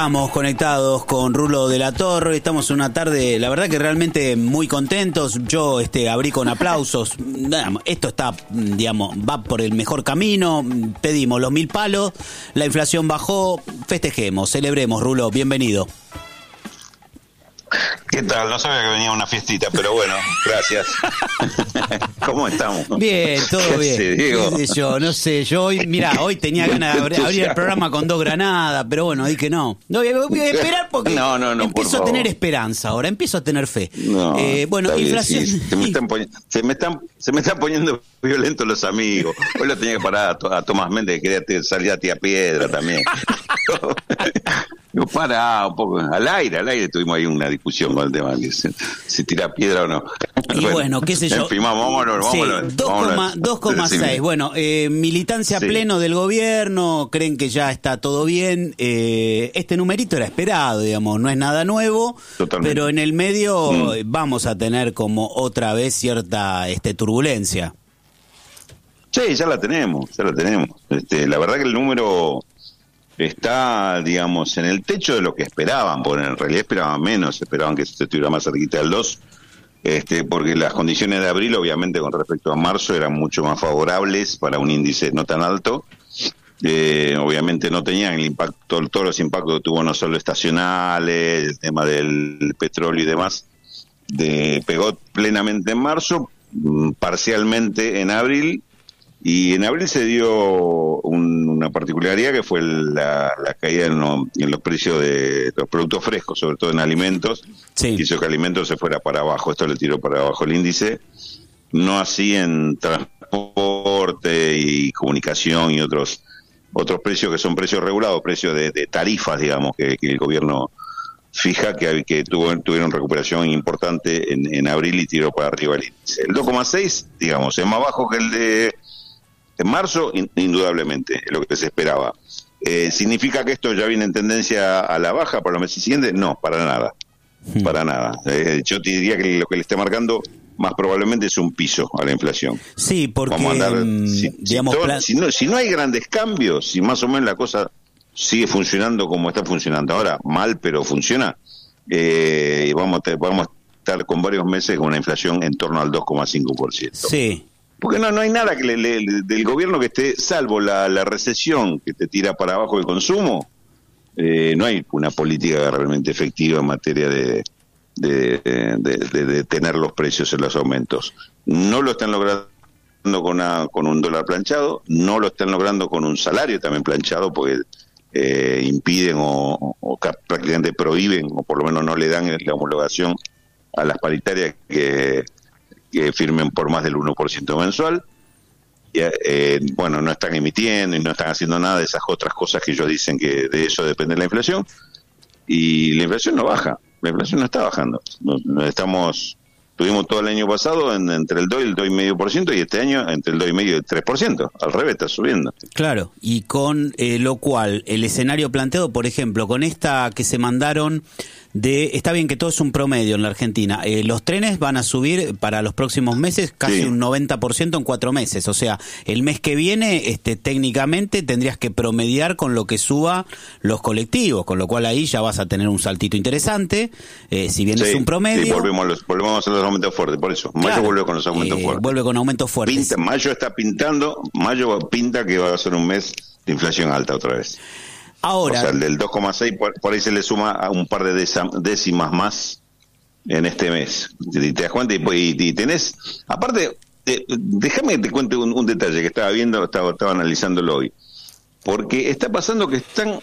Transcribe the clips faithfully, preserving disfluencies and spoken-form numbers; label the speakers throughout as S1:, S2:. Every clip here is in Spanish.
S1: Estamos conectados con Rulo de la Torre, estamos en una tarde, la verdad que realmente muy contentos. Yo este, abrí con aplausos. Esto está, digamos, va por el mejor camino. Pedimos los mil palos, la inflación bajó, festejemos, celebremos. Rulo, bienvenido.
S2: ¿Qué tal? No sabía que venía una fiestita, pero bueno, gracias. ¿Cómo estamos?
S1: Bien, todo bien.
S2: ¿Qué digo?
S1: ¿Qué sé yo? No sé, yo hoy, mirá, hoy tenía ganas de abrir, abrir el programa con dos granadas, pero bueno, dije no. No, voy a, voy a esperar porque
S2: no, no, no,
S1: empiezo a tener esperanza ahora, empiezo a tener fe.
S2: No,
S1: eh, bueno, inflación.
S2: Bien, sí. se, me están poni- se, me están, se me están poniendo violentos los amigos. Hoy lo tenía que parar a, a Tomás Méndez, que quería te, salir a Tía Piedra también. No, para un poco, al aire, al aire tuvimos ahí una discusión con el tema, que si, si tira piedra o no.
S1: Y bueno, bueno, qué sé yo.
S2: En fin, vámonos,
S1: sí,
S2: vámonos.
S1: dos coma seis. Bueno, eh, militancia sí. pleno del gobierno, creen que ya está todo bien. Eh, este numerito era esperado, digamos, no es nada nuevo. Totalmente. Pero en el medio mm. vamos a tener como otra vez cierta este, turbulencia.
S2: Sí, ya la tenemos, ya la tenemos. Este, la verdad que el número está, digamos, en el techo de lo que esperaban, porque en realidad esperaban menos, esperaban que se estuviera más cerquita del dos, este, porque las condiciones de abril, obviamente, con respecto a marzo, eran mucho más favorables para un índice no tan alto. Eh, obviamente no tenían el impacto, todos los impactos que tuvo no solo estacionales, el tema del petróleo y demás, de, pegó plenamente en marzo, parcialmente en abril. Y en abril se dio un, una particularidad que fue la, la caída en, lo, en los precios de los productos frescos, sobre todo en alimentos, sí. que hizo que alimentos se fuera para abajo, esto le tiró para abajo el índice, no así en transporte y comunicación y otros otros precios que son precios regulados, precios de, de tarifas, digamos, que, que el gobierno fija, que, que tuvo, tuvieron recuperación importante en, en abril y tiró para arriba el índice. El dos coma seis, digamos, es más bajo que el de en marzo, indudablemente, es lo que se esperaba. Eh, ¿Significa que esto ya viene en tendencia a la baja para los meses siguientes? No, para nada. Hmm. Para nada. Eh, yo te diría que lo que le está marcando más probablemente es un piso a la inflación.
S1: Sí, porque
S2: Vamos a andar, si,
S1: digamos,
S2: si, todo,
S1: plan...
S2: si, no, si no hay grandes cambios, si más o menos la cosa sigue funcionando como está funcionando ahora, mal, pero funciona, eh, vamos, a, vamos a estar con varios meses con una inflación en torno al dos coma cinco por ciento.
S1: Sí.
S2: Porque no no hay nada que le, le, del gobierno que esté, salvo la, la recesión que te tira para abajo el consumo, eh, no hay una política realmente efectiva en materia de, de, de, de, de tener los precios en los aumentos. No lo están logrando con, una, con un dólar planchado, no lo están logrando con un salario también planchado, porque eh, impiden o, o prácticamente prohíben, o por lo menos no le dan la homologación a las paritarias que... que firmen por más del uno por ciento mensual. Y, eh, bueno, no están emitiendo y no están haciendo nada de esas otras cosas que ellos dicen que de eso depende la inflación. Y la inflación no baja, la inflación no está bajando. No, no estamos, tuvimos todo el año pasado en, entre el dos y el dos coma cinco por ciento y este año entre el dos coma cinco y el tres por ciento. Al revés, está subiendo.
S1: Claro, y con eh, lo cual el escenario planteado, por ejemplo, con esta que se mandaron de, está bien que todo es un promedio en la Argentina, eh, los trenes van a subir para los próximos meses casi sí. un noventa por ciento en cuatro meses, o sea, el mes que viene este, técnicamente tendrías que promediar con lo que suba los colectivos, con lo cual ahí ya vas a tener un saltito interesante, eh, si bien sí, es un promedio.
S2: Sí, volvemos, los, volvemos a los aumentos fuertes, por eso, mayo claro, vuelve con los aumentos eh, fuertes.
S1: Vuelve con aumentos fuertes.
S2: Pinta, mayo está pintando, mayo pinta que va a ser un mes de inflación alta otra vez.
S1: Ahora,
S2: o sea, el del dos coma seis por, por ahí se le suma a un par de décimas más en este mes. Y te das cuenta y, y, y tenés... Aparte, eh, déjame que te cuente un, un detalle que estaba viendo, estaba, estaba analizándolo hoy. Porque está pasando que están...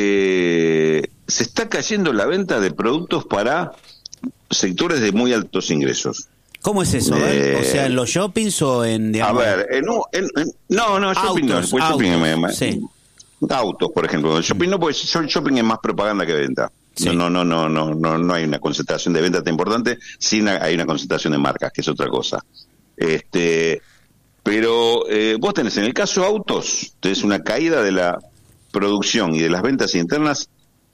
S2: Eh, se está cayendo la venta de productos para sectores de muy altos ingresos.
S1: ¿Cómo es eso? Eh, o sea, ¿en los shoppings o en...? Digamos,
S2: a ver, en, en, en, no, no, shopping
S1: autos,
S2: no. Pues
S1: autos,
S2: shopping me,
S1: sí.
S2: Autos, por ejemplo. El shopping no, porque el shopping es más propaganda que venta. Sí. No, no, no, no, no, no hay una concentración de venta tan importante, sí hay una concentración de marcas, que es otra cosa. Este, pero eh, vos tenés, en el caso autos, tenés una caída de la producción y de las ventas internas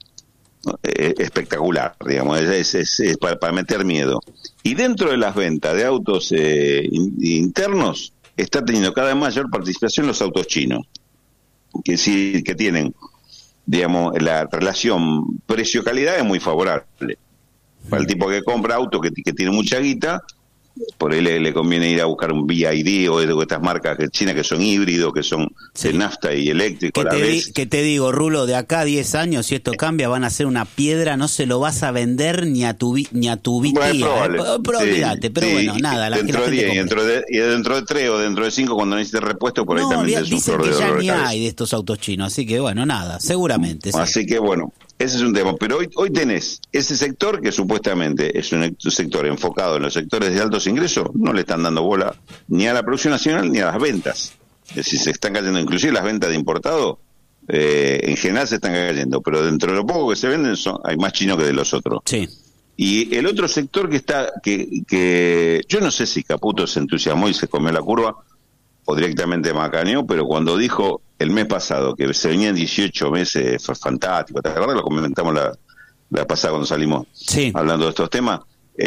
S2: eh, espectacular, digamos, es, es, es para, para meter miedo. Y dentro de las ventas de autos eh, internos, está teniendo cada vez mayor participación los autos chinos. Que sí, que tienen digamos, la relación precio-calidad es muy favorable. Para el tipo que compra auto, que, que tiene mucha guita, por ahí le, le conviene ir a buscar un V I D o de estas marcas chinas que son híbridos, que son sí. de nafta y eléctrico a la
S1: te
S2: vez.
S1: Di, que te digo, Rulo, de acá a diez años, si esto cambia, van a ser una piedra, no se lo vas a vender ni a tu ni a tu tía.
S2: Bueno, probable.
S1: Eh, pero olvídate, sí, pero sí. bueno, nada. La,
S2: dentro
S1: la
S2: de diez, y dentro de, y dentro de tres o dentro de cinco, cuando necesites repuesto, por
S1: no,
S2: ahí también te
S1: dicen que ya ni hay de estos autos chinos, así que bueno, nada, seguramente. Sí.
S2: Así que bueno, ese es un tema. Pero hoy, hoy tenés ese sector que supuestamente es un sector enfocado en los sectores de altos ingresos, no le están dando bola ni a la producción nacional ni a las ventas. Es decir, se están cayendo, inclusive las ventas de importado, eh, en general se están cayendo, pero dentro de lo poco que se venden son, hay más chinos que de los otros.
S1: Sí.
S2: Y el otro sector que está, que, que yo no sé si Caputo se entusiasmó y se comió la curva, o directamente macaneó, pero cuando dijo el mes pasado que se venían dieciocho meses, fue fantástico, ¿te acuerdas? Lo comentamos la, la pasada cuando salimos
S1: sí.
S2: hablando de estos temas,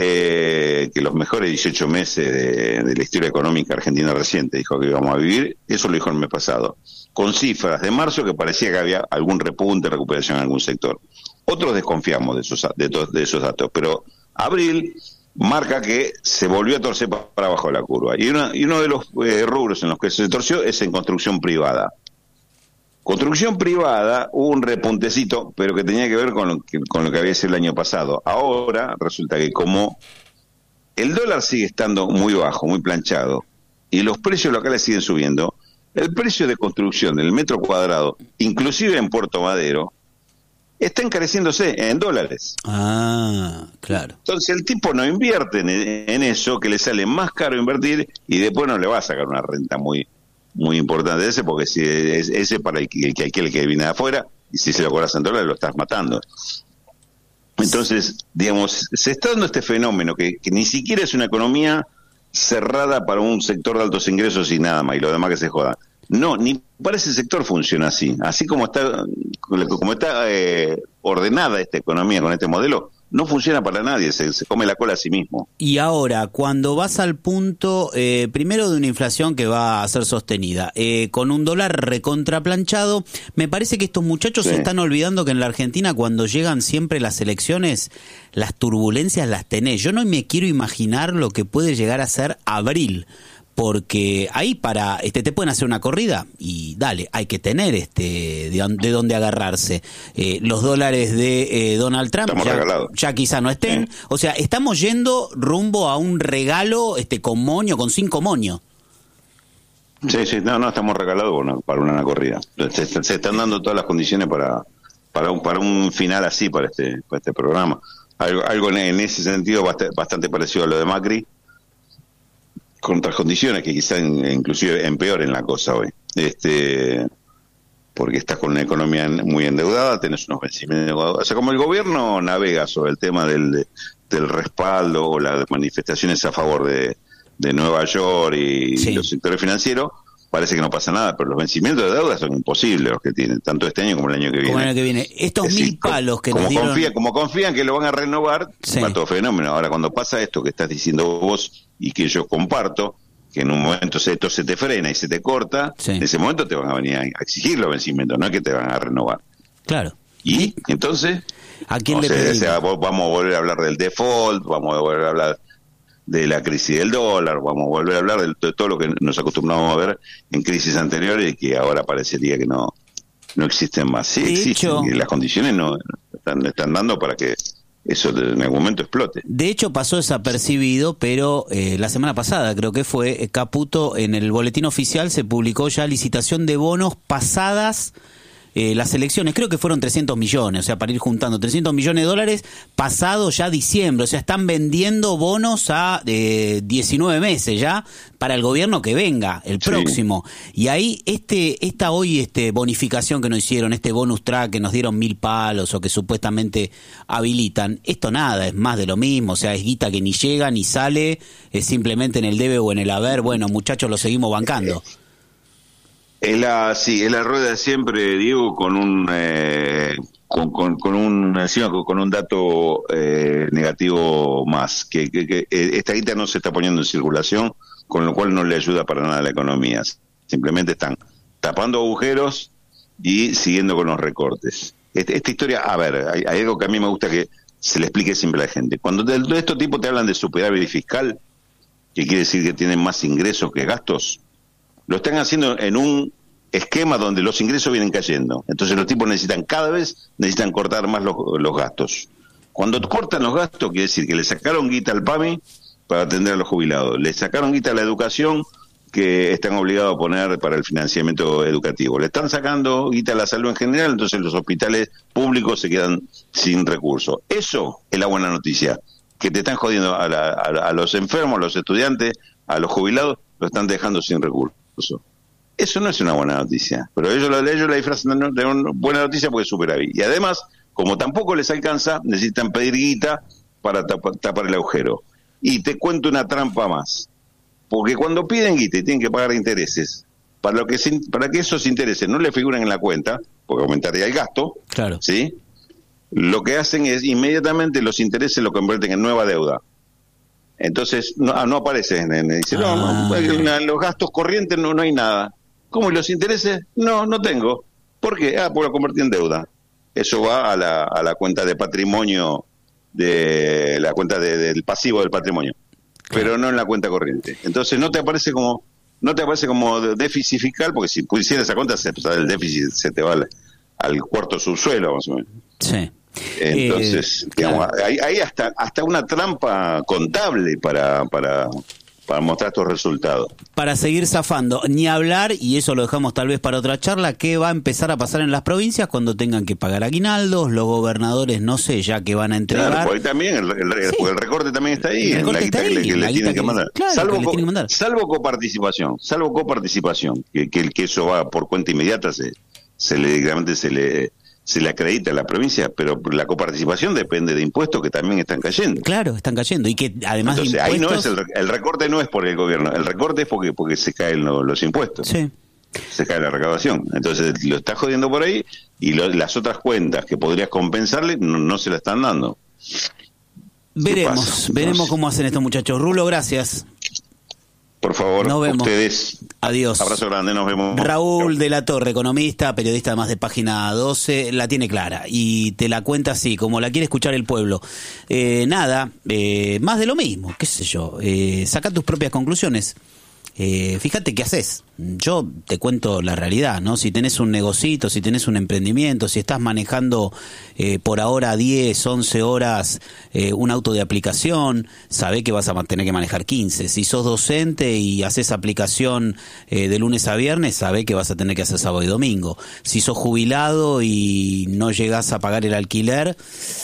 S2: eh, que los mejores dieciocho meses de, de la historia económica argentina reciente, dijo que íbamos a vivir, eso lo dijo el mes pasado, con cifras de marzo que parecía que había algún repunte, recuperación en algún sector. Otros desconfiamos de esos, de, to, de esos datos, pero abril marca que se volvió a torcer para abajo de la curva. Y, una, y uno de los eh, rubros en los que se torció es en construcción privada. Construcción privada, hubo un repuntecito, pero que tenía que ver con lo que, con lo que había sido el año pasado. Ahora resulta que como el dólar sigue estando muy bajo, muy planchado, y los precios locales siguen subiendo, el precio de construcción del metro cuadrado, inclusive en Puerto Madero, está encareciéndose en dólares.
S1: Ah, claro.
S2: Entonces el tipo no invierte en, en eso, que le sale más caro invertir, y después no le va a sacar una renta muy muy importante de ese, porque si es, ese para el que, el que aquel que viene de afuera, y si se lo cobras en dólares lo estás matando. Entonces, digamos, se está dando este fenómeno que, que ni siquiera es una economía cerrada para un sector de altos ingresos y nada más, y lo demás que se joda. No, ni para ese sector funciona así. Así como está como está eh, ordenada esta economía con este modelo, no funciona para nadie, se, se come la cola a sí mismo.
S1: Y ahora, cuando vas al punto, eh, primero de una inflación que va a ser sostenida, eh, con un dólar recontraplanchado, me parece que estos muchachos sí. se están olvidando que en la Argentina cuando llegan siempre las elecciones, las turbulencias las tenés. Yo no me quiero imaginar lo que puede llegar a ser abril. Porque ahí para este te pueden hacer una corrida y dale, hay que tener este de, de dónde agarrarse. Eh, los dólares de eh, Donald Trump ya, ya quizá no estén. Sí. O sea, estamos yendo rumbo a un regalo este con moño, con cinco moños.
S2: Sí, sí, no, no, estamos regalados bueno, para una corrida. Se, se están dando todas las condiciones para para un para un final así para este para este programa. Algo, algo en, en ese sentido bastante, bastante parecido a lo de Macri, con otras condiciones que quizá en, inclusive empeoren la cosa hoy, este porque estás con una economía muy endeudada, tenés unos vencimientos, o sea, como el gobierno navega sobre el tema del, del respaldo o las manifestaciones a favor de, de Nueva York y, sí. y los sectores financieros, parece que no pasa nada, pero los vencimientos de deuda son imposibles los que tienen, tanto este año como el año que viene.
S1: Como el año que viene. Estos es mil decir, palos que
S2: como
S1: nos dieron...
S2: confía, como confían que lo van a renovar, sí. va todo fenómeno. Ahora, cuando pasa esto que estás diciendo vos y que yo comparto, que en un momento esto se te frena y se te corta, sí. en ese momento te van a venir a exigir los vencimientos, no es que te van a renovar.
S1: Claro.
S2: ¿Y
S1: ¿Sí?
S2: entonces?
S1: ¿A quién
S2: o
S1: le
S2: sea,
S1: pedimos?
S2: sea, vamos a volver a hablar del default, vamos a volver a hablar de la crisis del dólar, vamos a volver a hablar de, de todo lo que nos acostumbramos a ver en crisis anteriores y que ahora parecería que no no existen más. Sí
S1: de
S2: existen,
S1: hecho,
S2: y las condiciones no están, están dando para que eso en algún momento explote.
S1: De hecho pasó desapercibido, pero eh, la semana pasada creo que fue, Caputo, en el boletín oficial se publicó ya licitación de bonos pasadas Eh, las elecciones, creo que fueron trescientos millones, o sea, para ir juntando trescientos millones de dólares pasado ya diciembre, o sea, están vendiendo bonos a eh, diecinueve meses ya para el gobierno que venga, el próximo. Sí. Y ahí este esta hoy este bonificación que nos hicieron, este bonus track que nos dieron mil palos o que supuestamente habilitan, esto nada, es más de lo mismo, o sea, es guita que ni llega ni sale, es simplemente en el debe o en el haber, bueno, muchachos, lo seguimos bancando.
S2: Es la, sí, es la rueda de siempre, Diego, con un eh, con, con, con un encima con un dato eh, negativo más, que, que, que esta guita no se está poniendo en circulación, con lo cual no le ayuda para nada a la economía. Simplemente están tapando agujeros y siguiendo con los recortes. Este, esta historia, a ver, hay, hay algo que a mí me gusta que se le explique siempre a la gente. Cuando de, de estos tipos te hablan de superávit fiscal, que quiere decir que tienen más ingresos que gastos, lo están haciendo en un esquema donde los ingresos vienen cayendo. Entonces los tipos necesitan, cada vez necesitan cortar más los, los gastos. Cuando cortan los gastos, quiere decir que le sacaron guita al PAMI para atender a los jubilados, le sacaron guita a la educación que están obligados a poner para el financiamiento educativo, le están sacando guita a la salud en general, entonces los hospitales públicos se quedan sin recursos. Eso es la buena noticia, que te están jodiendo a, la, a, a los enfermos, a los estudiantes, a los jubilados, lo están dejando sin recursos. Eso no es una buena noticia, pero ellos, ellos la disfrazan de una buena noticia porque es superávit. Y además, como tampoco les alcanza, necesitan pedir guita para tapar, tapar el agujero. Y te cuento una trampa más. Porque cuando piden guita y tienen que pagar intereses, para lo que para que esos intereses no le figuren en la cuenta, porque aumentaría el gasto,
S1: claro,
S2: ¿sí? Lo que hacen es inmediatamente los intereses lo convierten en nueva deuda. Entonces no, no aparecen. En, dicen, ah. no, no, en los gastos corrientes no, no hay nada. ¿Cómo? ¿Y los intereses? No, no tengo. ¿Por qué? Ah, pues lo convertí en deuda. Eso va a la, a la cuenta de patrimonio, de la cuenta de, del pasivo del patrimonio, pero no en la cuenta corriente. Entonces no te aparece como no te aparece como déficit fiscal, porque si pusieras esa cuenta, se, el déficit se te va al, al cuarto subsuelo, más o menos.
S1: Sí.
S2: Entonces, eh, digamos, claro. hay, hay hasta hasta una trampa contable para para para mostrar estos resultados.
S1: Para seguir zafando, ni hablar, y eso lo dejamos tal vez para otra charla, qué va a empezar a pasar en las provincias cuando tengan que pagar aguinaldos, los gobernadores no sé ya que van a entregar.
S2: Claro, porque también el, el, sí. el recorte también está ahí,
S1: el recorte
S2: la
S1: está
S2: guita
S1: ahí,
S2: que, que le tienen que, que mandar.
S1: Claro,
S2: salvo,
S1: que le tienen que mandar.
S2: Salvo coparticipación, salvo coparticipación, que, que, que eso va por cuenta inmediata, se, se le directamente se le se le acredita a la provincia, pero la coparticipación depende de impuestos que también están cayendo.
S1: Claro, están cayendo, y que además
S2: Entonces,
S1: de impuestos...
S2: ahí no es el, el recorte no es por el gobierno, el recorte es porque porque se caen los, los impuestos.
S1: Sí.
S2: Se cae la recaudación. Entonces lo está jodiendo por ahí y lo, las otras cuentas que podrías compensarle no, no se la están dando.
S1: Veremos, veremos cómo hacen estos muchachos. Rulo, gracias.
S2: Por favor,
S1: nos vemos.
S2: Ustedes.
S1: Adiós.
S2: Abrazo grande, nos vemos.
S1: Raúl de la Torre, economista, periodista además de Página doce, la tiene clara y te la cuenta así, como la quiere escuchar el pueblo. Eh, nada, eh, más de lo mismo, qué sé yo. Eh, saca tus propias conclusiones. Eh, fíjate qué haces. Yo te cuento la realidad, ¿no? Si tenés un negocito, si tenés un emprendimiento, si estás manejando eh, por ahora diez, once horas eh, un auto de aplicación, sabés que vas a tener que manejar quince. Si sos docente y haces aplicación eh, de lunes a viernes, sabés que vas a tener que hacer sábado y domingo. Si sos jubilado y no llegás a pagar el alquiler,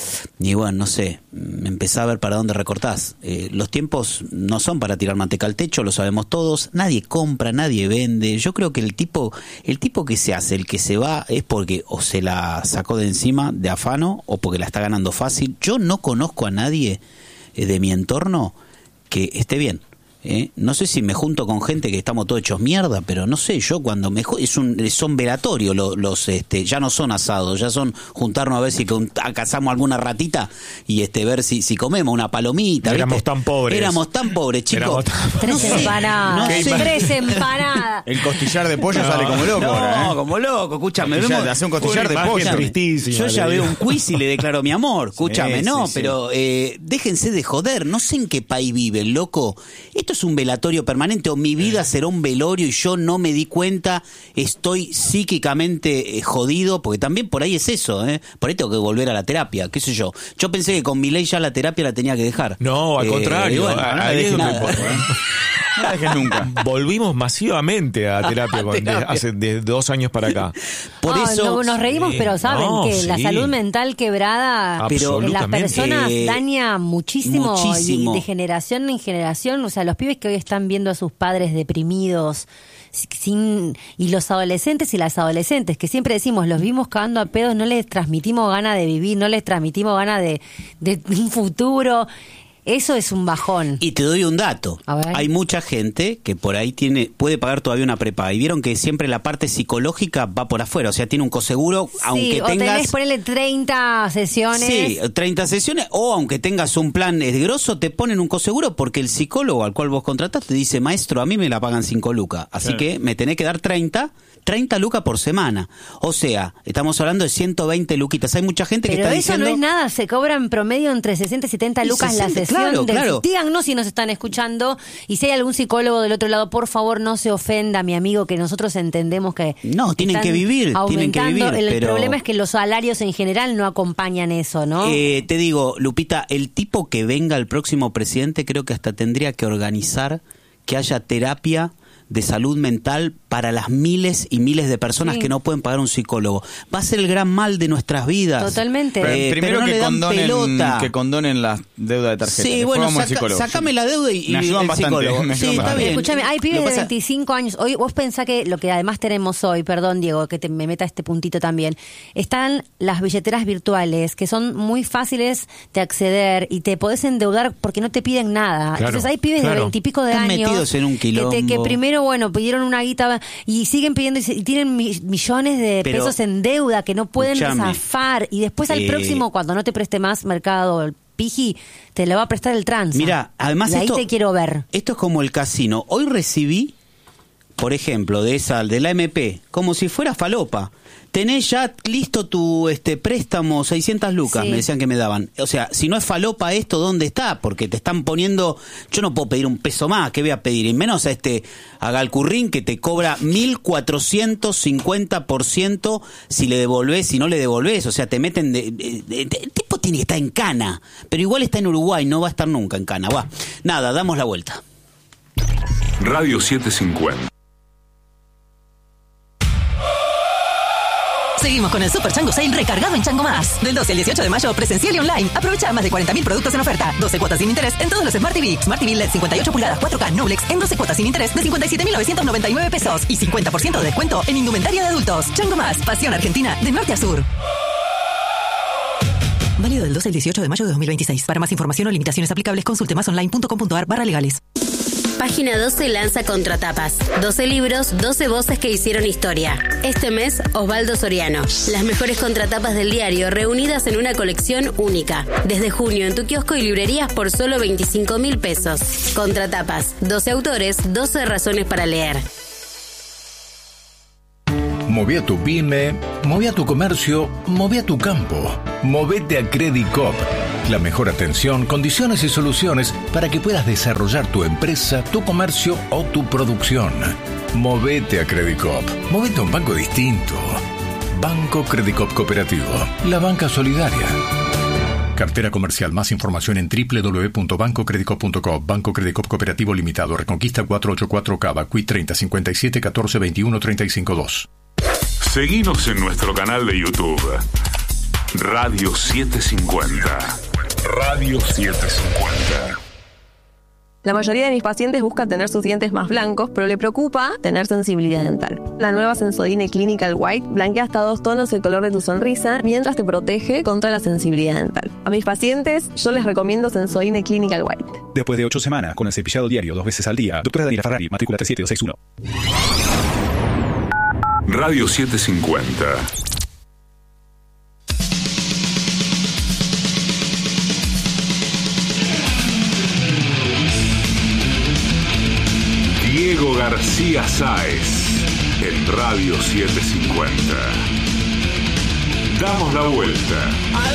S1: y bueno, no sé, empezá a ver para dónde recortás. Eh, los tiempos no son para tirar manteca al techo, lo sabemos todos. Nadie compra, nadie vende. Yo creo que el tipo el tipo que se hace, el que se va, es porque o se la sacó de encima de afano o porque la está ganando fácil. Yo no conozco a nadie eh, de mi entorno que esté bien. ¿Eh? No sé si me junto con gente que estamos todos hechos mierda, pero no sé, yo cuando me es un son velatorios los, los este ya no son asados, ya son juntarnos a ver si cazamos alguna ratita y este ver si si comemos una palomita.
S3: Éramos
S1: ¿viste?
S3: tan pobres.
S1: Éramos tan pobres, chicos.
S3: Tan...
S4: Tres
S1: no
S4: empanadas.
S1: sé, no sé.
S4: Tres empanadas.
S3: El costillar de pollo no, sale como loco.
S1: No,
S3: ahora, ¿eh?
S1: como loco, escúchame.
S3: Costillar,
S1: vemos,
S3: hace un costillar de pollo tristísimo.
S1: Yo ya veo un quiz y le declaro mi amor. Escúchame,
S3: sí,
S1: no,
S3: sí,
S1: pero
S3: sí.
S1: Eh, déjense de joder. No sé en qué país viven, loco. Esto es un velatorio permanente, o mi vida será un velorio y yo no me di cuenta, estoy psíquicamente eh, jodido, porque también por ahí es eso, ¿eh? Por ahí tengo que volver a la terapia, qué sé yo. Yo pensé que con mi ley ya la terapia la tenía que dejar.
S3: No, al
S1: eh,
S3: contrario.
S1: Bueno,
S3: a,
S1: no
S3: a
S1: dejes
S3: nada.
S1: nada.
S3: ¿eh? No la dejes nunca. Volvimos masivamente a terapia, con, de, hace de dos años para acá.
S1: Por
S4: no,
S1: eso
S4: no, nos reímos,
S3: sí,
S4: pero saben
S3: no,
S4: que
S3: sí.
S4: la salud mental quebrada
S1: Pero
S4: en las personas
S1: eh,
S4: daña muchísimo,
S1: muchísimo.
S4: Y de generación en generación. O sea, los pibes que hoy están viendo a sus padres deprimidos, sin y los adolescentes y las adolescentes, que siempre decimos, los vimos cagando a pedos, no les transmitimos ganas de vivir, no les transmitimos ganas de, de un futuro. Eso es un bajón.
S1: Y te doy un dato.
S4: A ver.
S1: Hay mucha gente que por ahí tiene puede pagar todavía una prepaga. Y vieron que siempre la parte psicológica va por afuera. O sea, tiene un coseguro,
S4: Sí,
S1: aunque
S4: o
S1: tengas...
S4: tenés ponerle treinta sesiones.
S1: Sí, treinta sesiones, o aunque tengas un plan eh, grosso, te ponen un coseguro porque el psicólogo al cual vos contratás te dice, maestro, a mí me la pagan cinco lucas. Así
S3: Claro.
S1: que me tenés que dar treinta, treinta lucas por semana. O sea, estamos hablando de ciento veinte luquitas. Hay mucha gente que
S4: Pero
S1: está
S4: eso
S1: diciendo...
S4: no es nada, se cobran en promedio entre sesenta y setenta
S1: Y
S4: lucas
S1: sesenta,
S4: la sesión.
S1: claro,
S4: del-
S1: claro.
S4: Díganos si nos están escuchando y si hay algún psicólogo del otro lado, por favor no se ofenda, mi amigo, que nosotros entendemos que
S1: No, tienen
S4: están
S1: que vivir, tienen que
S4: aumentando.
S1: vivir,
S4: El
S1: pero-
S4: problema es que los salarios en general no acompañan eso, ¿no?
S1: Eh, te digo, Lupita, el tipo que venga el próximo presidente creo que hasta tendría que organizar que haya terapia de salud mental para las miles y miles de personas
S4: Sí.
S1: que no pueden pagar un psicólogo. Va a ser el gran mal de nuestras vidas.
S4: Totalmente.
S3: Pero
S1: Eh,
S3: primero
S1: pero no
S3: que,
S1: le dan
S3: condonen,
S1: pelota.
S3: que condonen la deuda de tarjeta.
S1: Sí,
S3: Después
S1: bueno,
S3: vamos al
S1: saca-
S3: psicólogo.
S1: sacame la deuda y, y
S3: Me ayudan
S1: el
S3: bastante,
S1: psicólogo.
S3: me
S1: Sí,
S3: ayudan
S1: está
S3: bastante.
S1: bien.
S4: Escúchame, hay
S1: Lo
S4: pibes de
S1: pasa-
S4: veinticinco años. Hoy vos pensás que lo que además tenemos hoy, perdón Diego, que te, me meta este puntito también, están las billeteras virtuales que son muy fáciles de acceder y te podés endeudar porque no te piden nada.
S3: Claro,
S4: Entonces hay pibes de
S3: claro.
S4: veintipico de
S1: Están
S4: años
S1: metidos en un
S4: que, te- que
S1: quilombo.
S4: primero, bueno, pidieron una guita y siguen pidiendo y, se- y tienen mi- millones de
S1: Pero,
S4: pesos en deuda que no pueden
S1: escuchame,
S4: zafar y después al
S1: eh,
S4: próximo, cuando no te preste más mercado el piji, te lo va a prestar el trans.
S1: Mira, además
S4: y ahí
S1: esto,
S4: te quiero ver.
S1: esto es como el casino. Hoy recibí, por ejemplo, de esa, de la M P, como si fuera falopa. Tenés ya listo tu este préstamo, seiscientas lucas,
S4: Sí.
S1: me decían que me daban. O sea, si no es falopa esto, ¿dónde está? Porque te están poniendo, yo no puedo pedir un peso más, ¿qué voy a pedir? Y menos a este, a Galcurrín que te cobra mil cuatrocientos cincuenta por ciento si le devolvés, si no le devolvés. O sea, te meten de, de- de- de- el tipo tiene que estar en cana, pero igual está en Uruguay, no va a estar nunca en cana. Va. Nada, damos la vuelta.
S5: Radio setecientos cincuenta.
S6: Seguimos con el Super Chango Sale recargado en Chango Más. Del doce al dieciocho de mayo, presencial y online. Aprovecha más de cuarenta mil productos en oferta. doce cuotas sin interés en todos los Smart T V. Smart T V L E D cincuenta y ocho pulgadas cuatro K Noblex en doce cuotas sin interés de cincuenta y siete mil novecientos noventa y nueve pesos. Y cincuenta por ciento de descuento en indumentaria de adultos. Chango Más, pasión argentina de norte a sur. Válido del doce al dieciocho de mayo de dos mil veintiséis. Para más información o limitaciones aplicables, consulte masonline.com.ar barra legales.
S7: Página doce lanza Contratapas. doce libros, doce voces que hicieron historia. Este mes, Osvaldo Soriano. Las mejores contratapas del diario reunidas en una colección única. Desde junio en tu kiosco y librerías por solo veinticinco mil pesos. Contratapas. doce autores, doce razones para leer.
S8: Moví a tu pyme, moví a tu comercio, moví a tu campo. Movete a Credit Coop. La mejor atención, condiciones y soluciones para que puedas desarrollar tu empresa, tu comercio o tu producción. Movete a Credit Coop. Movete a un banco distinto. Banco Credit Coop Cooperativo. La banca solidaria. Cartera comercial. Más información en doble u doble u doble u punto banco credit coop punto com. Banco Credit Coop Cooperativo Limitado. Reconquista cuatrocientos ochenta y cuatro Cava. Q I treinta cincuenta y siete catorce veintiuno treinta y cinco dos.
S5: Seguinos en nuestro canal de YouTube. Radio setecientos cincuenta. Radio setecientos cincuenta.
S9: La mayoría de mis pacientes buscan tener sus dientes más blancos, pero le preocupa tener sensibilidad dental. La nueva Sensodyne Clinical White blanquea hasta dos tonos el color de tu sonrisa mientras te protege contra la sensibilidad dental. A mis pacientes yo les recomiendo Sensodyne Clinical White.
S10: Después de ocho semanas con el cepillado diario dos veces al día. Doctora Daniela Ferrari, matrícula tres siete dos seis uno.
S5: Radio setecientos cincuenta. Diego García Sáez en Radio setecientos cincuenta. Damos la vuelta.